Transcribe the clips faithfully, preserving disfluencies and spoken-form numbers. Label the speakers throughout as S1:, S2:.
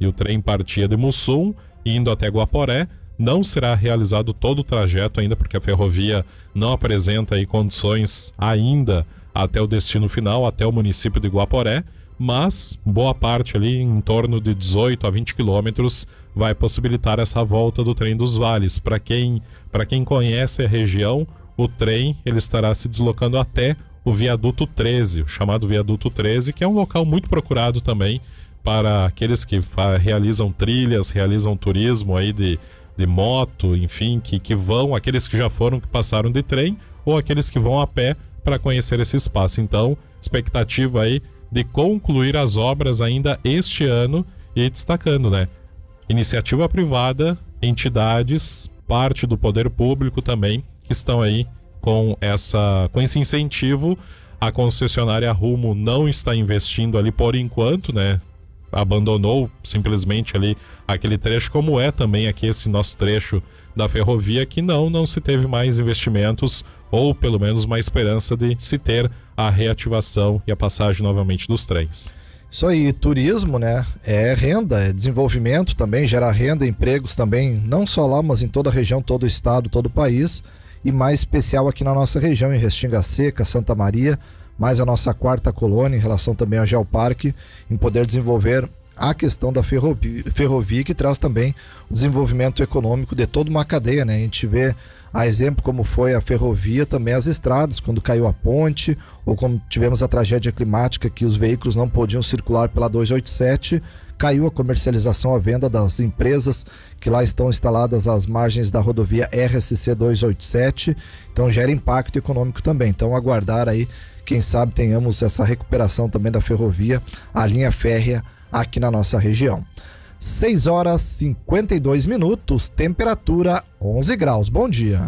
S1: e o trem partia de Mussum, indo até Guaporé. Não será realizado todo o trajeto ainda, porque a ferrovia não apresenta aí condições ainda até o destino final, até o município de Guaporé, mas boa parte ali, em torno de dezoito a vinte quilômetros, vai possibilitar essa volta do trem dos vales. Para quem, para quem conhece a região, o trem ele estará se deslocando até o viaduto treze, o chamado viaduto treze, que é um local muito procurado também para aqueles que realizam trilhas, realizam turismo aí de, de moto, enfim, que, que vão, aqueles que já foram, que passaram de trem, ou aqueles que vão a pé para conhecer esse espaço. Então, expectativa aí de concluir as obras ainda este ano, e destacando, né? Iniciativa privada, entidades, parte do poder público também, que estão aí com, essa, com esse incentivo. A concessionária Rumo não está investindo ali por enquanto, né? Abandonou simplesmente ali aquele trecho, como é também aqui esse nosso trecho da ferrovia, que não, não se teve mais investimentos, ou pelo menos uma esperança de se ter a reativação e a passagem novamente dos trens.
S2: Isso aí, turismo, né? É renda, é desenvolvimento também, gera renda, empregos também, não só lá, mas em toda a região, todo o estado, todo o país, e mais especial aqui na nossa região, em Restinga Seca, Santa Maria, mais a nossa quarta colônia em relação também ao Geoparque, em poder desenvolver a questão da ferrovia, ferrovia que traz também o desenvolvimento econômico de toda uma cadeia, né? A gente vê, a exemplo como foi a ferrovia, também as estradas, quando caiu a ponte, ou quando tivemos a tragédia climática que os veículos não podiam circular pela duzentos e oitenta e sete, caiu a comercialização, a venda das empresas que lá estão instaladas às margens da rodovia R S C duzentos e oitenta e sete, então gera impacto econômico também. Então aguardar aí, quem sabe tenhamos essa recuperação também da ferrovia, a linha férrea aqui na nossa região. seis horas e cinquenta e dois minutos, temperatura onze graus. Bom dia.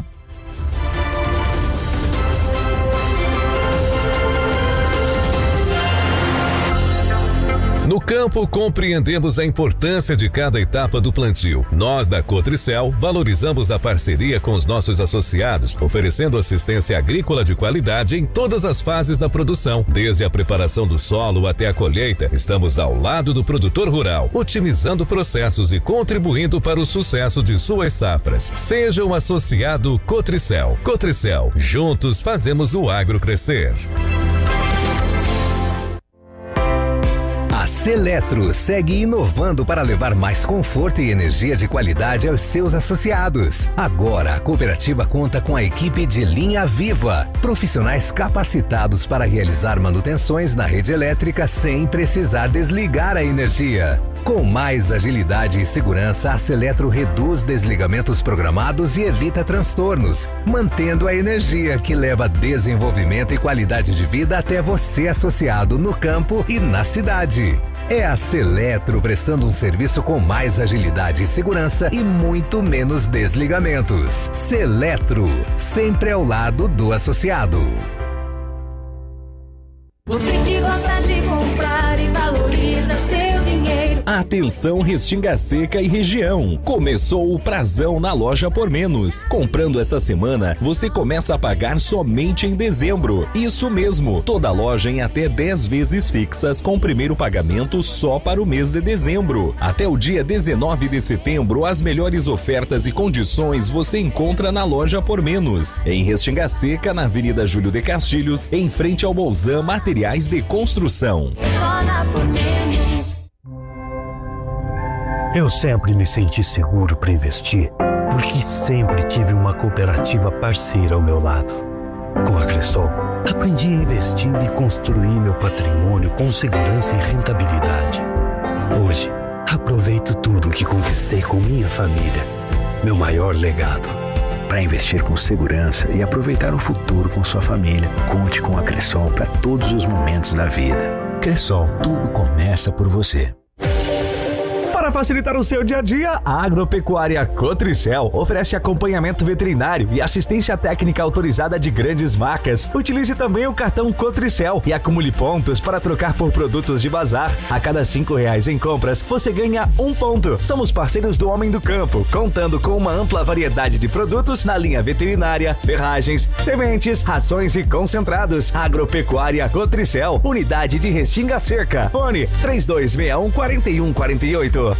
S3: No campo, compreendemos a importância de cada etapa do plantio. Nós, da Cotricel, valorizamos a parceria com os nossos associados, oferecendo assistência agrícola de qualidade em todas as fases da produção. Desde a preparação do solo até a colheita, estamos ao lado do produtor rural, otimizando processos e contribuindo para o sucesso de suas safras. Seja um associado Cotricel. Cotricel, juntos fazemos o agro crescer.
S4: A Seletro segue inovando para levar mais conforto e energia de qualidade aos seus associados. Agora, a cooperativa conta com a equipe de linha viva, profissionais capacitados para realizar manutenções na rede elétrica sem precisar desligar a energia. Com mais agilidade e segurança, a Seletro reduz desligamentos programados e evita transtornos, mantendo a energia que leva desenvolvimento e qualidade de vida até você, associado no campo e na cidade. É a Seletro prestando um serviço com mais agilidade e segurança e muito menos desligamentos. Seletro, sempre ao lado do associado.
S5: Você que gosta de comprar e valoriza seu dinheiro.
S6: Atenção Restinga Seca e região. Começou o prazão na Loja Por Menos. Comprando essa semana, você começa a pagar somente em dezembro. Isso mesmo, toda loja em até dez vezes fixas com primeiro pagamento só para o mês de dezembro. Até o dia dezenove de setembro, as melhores ofertas e condições você encontra na Loja Por Menos. Em Restinga Seca, na Avenida Júlio de Castilhos, em frente ao Bolzan Materiais de Construção.
S5: Só na Por Menos.
S7: Eu sempre me senti seguro para investir, porque sempre tive uma cooperativa parceira ao meu lado. Com a Cressol, aprendi a investir e construir meu patrimônio com segurança e rentabilidade. Hoje, aproveito tudo que conquistei com minha família, meu maior legado.
S8: Para investir com segurança e aproveitar o futuro com sua família, conte com a Cressol para todos os momentos da vida. Cressol, tudo começa por você.
S9: Para facilitar o seu dia a dia, a Agropecuária Cotricel oferece acompanhamento veterinário e assistência técnica autorizada de grandes vacas. Utilize também o cartão Cotricel e acumule pontos para trocar por produtos de bazar. A cada cinco reais em compras, você ganha um ponto. Somos parceiros do Homem do Campo, contando com uma ampla variedade de produtos na linha veterinária, ferragens, sementes, rações e concentrados. Agropecuária Cotricel, unidade de Restinga Seca. Fone três dois seis um, quatro um quatro oito.